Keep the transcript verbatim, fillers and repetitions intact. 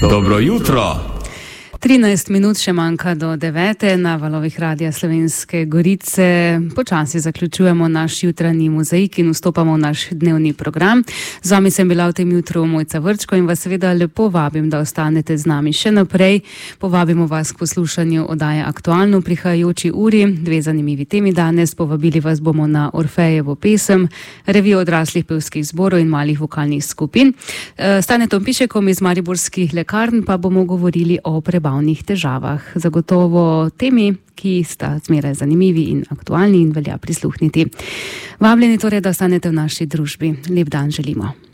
Dobro jutro. trinajst minut še manjka do devete na valovih Radia Slovenske Gorice. Počasi zaključujemo naš jutranji mozaik in vstopamo v naš dnevni program. Z vami sem bila v tem jutru Mojca Vrčko in vas seveda lepo vabim, da ostanete z nami še naprej. Povabimo vas k poslušanju oddaje Aktualno v prihajajoči uri. Dve zanimivi temi danes. Povabili vas bomo na Orfejevo pesem, revijo odraslih pevskih zborov in malih vokalnih skupin. S Stanetom Pišekom iz Mariborskih lekarn pa bomo govorili o prebavnih težavah. Zagotovo temi, ki sta zmeraj zanimivi in aktualni in velja prisluhniti. Vabljeni torej, da ostanete v naši družbi. Lep dan želimo.